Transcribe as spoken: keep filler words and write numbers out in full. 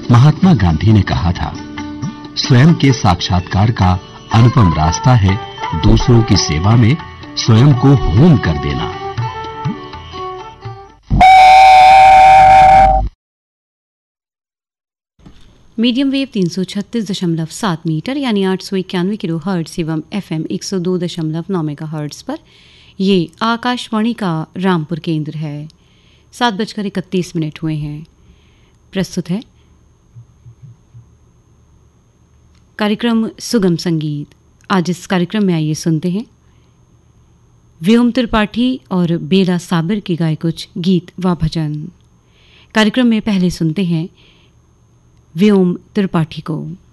महात्मा गांधी ने कहा था, स्वयं के साक्षात्कार का अनुपम रास्ता है दूसरों की सेवा में स्वयं को होम कर देना। मीडियम वेव तीन सौ छत्तीस दशमलव सात मीटर यानी आठ सौ इक्यानवे किलो हर्ट्ज एवं एफएम एक सौ दो दशमलव नौ मेगा हर्ट्ज पर ये आकाशवाणी का रामपुर केंद्र है। सात बजकर इकतीस मिनट हुए हैं। प्रस्तुत है कार्यक्रम सुगम संगीत। आज इस कार्यक्रम में आइए सुनते हैं व्योम त्रिपाठी और बेला साबिर की गाए कुछ गीत व भजन। कार्यक्रम में पहले सुनते हैं व्योम त्रिपाठी को।